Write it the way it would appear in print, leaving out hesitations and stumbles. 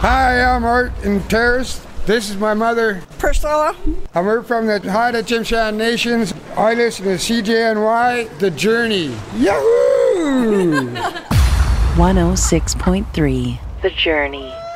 Hi, I'm Art in Terrace. This is my mother, Priscilla. We're from the Haida Tsimshian Nations. I listen to CJNY, The Journey. Yahoo! 106.3 The Journey.